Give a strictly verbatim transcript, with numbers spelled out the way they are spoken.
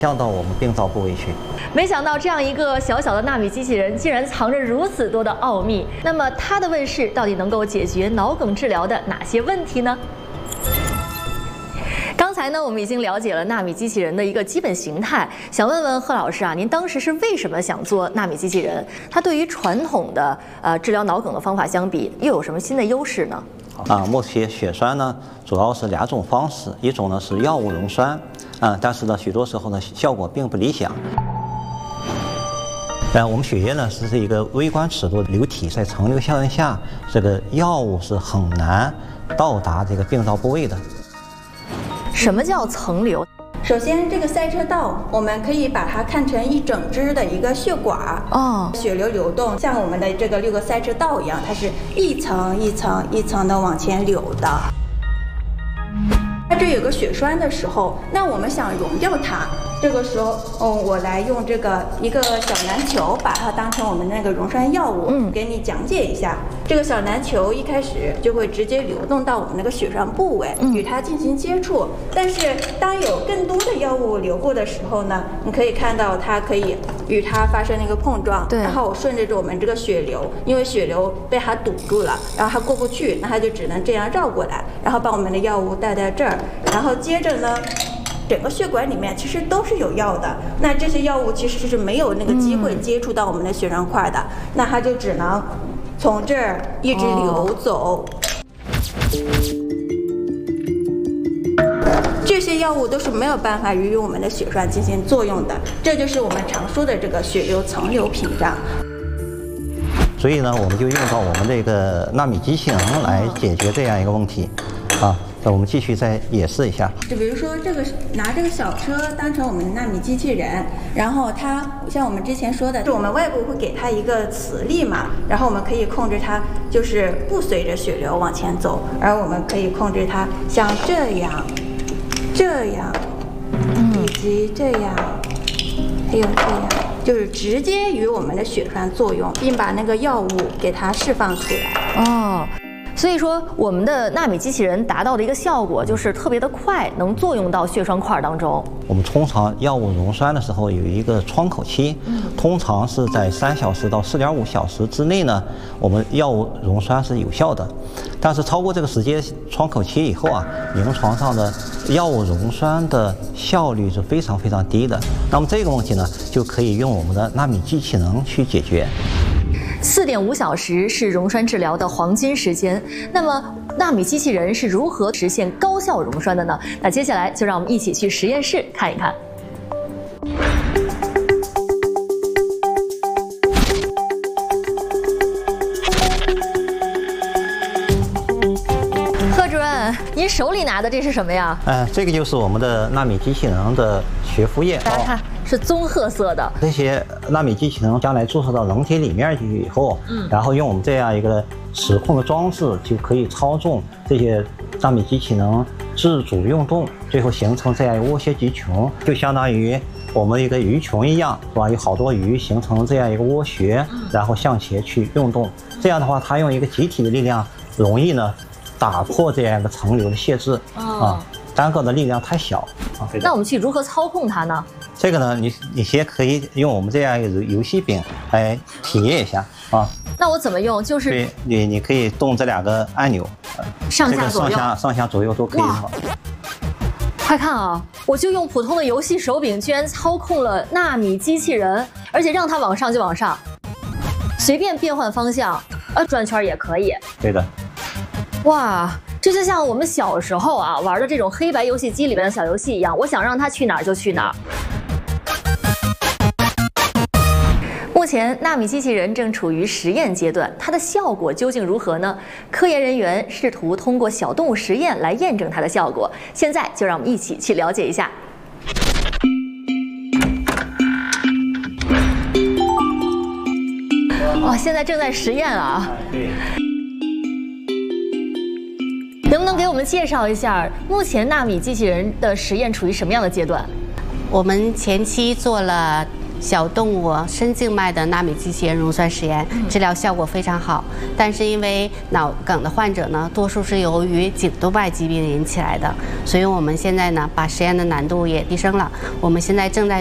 降到我们病灶部位去。 没想到这样一个小小的纳米机器人，竟然藏着如此多的奥秘。那么它的问世到底能够解决脑梗治疗的哪些问题呢？刚才呢，我们已经了解了纳米机器人的一个基本形态。想问问贺老师啊，您当时是为什么想做纳米机器人？它对于传统的呃治疗脑梗的方法相比，又有什么新的优势呢？ 啊，目前血栓呢，主要是两种方式，一种呢是药物溶栓，啊，但是呢，许多时候呢效果并不理想。但我们血液呢是一个微观尺度的流体，在层流效应下，这个药物是很难到达这个病灶部位的。 什么叫层流？ 首先，这个赛车道我们可以把它看成一整支的一个血管哦， 血流流动像我们的这个六个赛车道一样，它是一层一层一层的往前流的。它这有个血栓的时候，那我们想溶掉它，这个时候，嗯，我来用这个一个小篮球，把它当成我们那个溶栓药物，嗯，给你讲解一下。这个小篮球一开始就会直接流动到我们那个血栓部位，嗯，与它进行接触。但是当有更多的药物流过的时候呢，你可以看到它可以与它发生一个碰撞，对，然后我顺着着我们这个血流，因为血流被它堵住了，然后它过不去，那它就只能这样绕过来，然后把我们的药物带在这儿，然后接着呢。整个血管里面其实都是有药的，那这些药物其实是没有那个机会接触到我们的血栓块的，嗯、那它就只能从这儿一直流走。哦、这些药物都是没有办法与我们的血栓进行作用的，这就是我们常说的这个血流层流屏障。 所以呢，我们就用到我们这个纳米机器人来解决这样一个问题，啊。那我们继续再演示一下， 就比如说这个拿这个小车当成我们的纳米机器人，然后它像我们之前说的，是我们外部会给它一个磁力嘛，然后我们可以控制它，就是不随着血流往前走，而我们可以控制它像这样、这样，以及这样，还有这样，就是直接与我们的血栓作用，并把那个药物给它释放出来。 哦。所以说，我们的纳米机器人达到的一个效果就是特别的快，能作用到血栓块当中。 我们通常药物溶栓的时候有一个窗口期，嗯、通常是在三小时到四点五小时之内呢，我们药物溶栓是有效的。但是超过这个时间窗口期以后啊，临床上的药物溶栓的效率是非常非常低的。那么这个问题呢，就可以用我们的纳米机器人去解决。 四点五小时是溶栓治疗的黄金时间。那么，纳米机器人是如何实现高效溶栓的呢？那接下来就让我们一起去实验室看一看。贺主任，您手里拿的这是什么呀？ 呃，这个就是我们的纳米机器人的血复液。 大家看。是棕褐色的。 这些纳米机器人将来注射到人体里面去以后，嗯，然后用我们这样一个齿控的装置，就可以操纵这些纳米机器人自主运动，最后形成这样一个涡旋集群，就相当于我们一个鱼群一样，是吧？有好多鱼形成这样一个涡旋，然后向前去运动。这样的话，它用一个集体的力量，容易呢打破这样一个层流的限制，哦、啊，单个的力量太小啊。 那我们去如何操控它呢？ 这个呢，你你先可以用我们这样一个游戏柄来体验一下啊。 那我怎么用？就是对，你你可以动这两个按钮， 上下左右， 这个、上下上下左右都可以。 快看啊！我就用普通的游戏手柄，居然操控了纳米机器人，而且让它往上就往上，随便变换方向，呃，转圈也可以。 对的。 哇！这就像我们小时候啊玩的这种黑白游戏机里边的小游戏一样，我想让它去哪儿就去哪儿。目前纳米机器人正处于实验阶段，它的效果究竟如何呢？科研人员试图通过小动物实验来验证它的效果。现在就让我们一起去了解一下。哇，现在正在实验啊！ 对。 能不能给我们介绍一下，目前纳米机器人的实验处于什么样的阶段？ 我们前期做了小动物深静脉的纳米机器人溶栓实验，治疗效果非常好。但是因为脑梗的患者呢，多数是由于颈动脉疾病引起来的，所以我们现在呢把实验的难度也提升了。我们现在正在